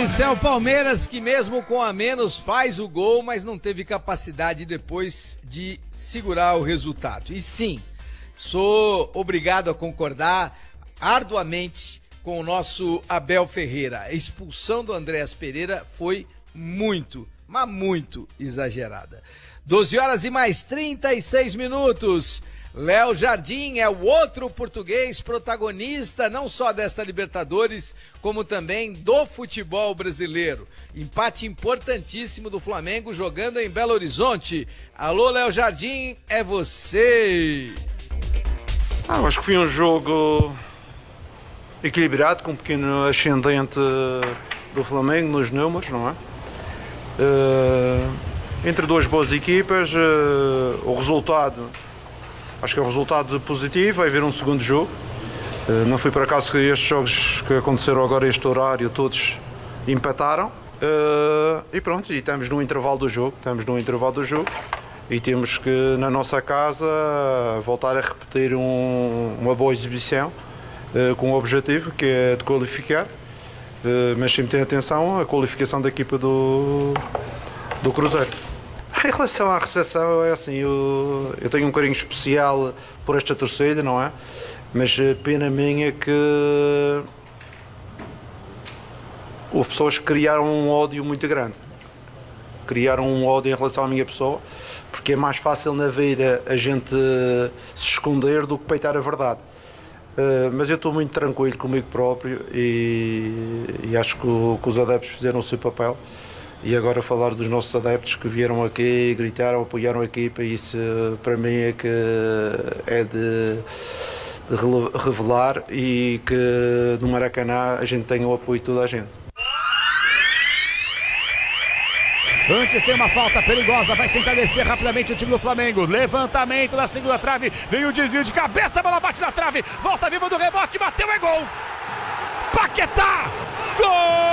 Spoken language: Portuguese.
Esse é o Palmeiras que mesmo com a menos faz o gol, mas não teve capacidade depois de segurar o resultado. E sim, sou obrigado a concordar arduamente com o nosso Abel Ferreira. A expulsão do Andréas Pereira foi muito, mas muito exagerada. 12h mais 36. Léo Jardim é o outro português protagonista não só desta Libertadores, como também do futebol brasileiro. Empate importantíssimo do Flamengo jogando em Belo Horizonte. Alô, Léo Jardim, é você. Acho que foi um jogo equilibrado, com um pequeno ascendente do Flamengo nos números, não é? Entre duas boas equipas, o resultado... Acho que é um resultado positivo, vai haver um segundo jogo. Não foi por acaso que estes jogos que aconteceram agora, este horário, todos empataram. E pronto, e estamos no intervalo do jogo. E temos que, na nossa casa, voltar a repetir uma boa exibição, com o objetivo, que é de qualificar. Mas sempre tem atenção à qualificação da equipa do Cruzeiro. Em relação à recepção, é assim, eu tenho um carinho especial por esta torcida, não é? Mas a pena minha é que houve pessoas que criaram um ódio muito grande. Criaram um ódio em relação à minha pessoa, porque é mais fácil na vida a gente se esconder do que peitar a verdade. Mas eu estou muito tranquilo comigo próprio e acho que os adeptos fizeram o seu papel. E agora falar dos nossos adeptos que vieram aqui, gritaram, apoiaram a equipa, isso para mim é que é de revelar, e que no Maracanã a gente tenha o apoio de toda a gente. Antes tem uma falta perigosa, vai tentar descer rapidamente o time do Flamengo. Levantamento da segunda trave, vem o desvio de cabeça, a bola bate na trave, volta viva do rebote, bateu, é gol! Paquetá! Gol!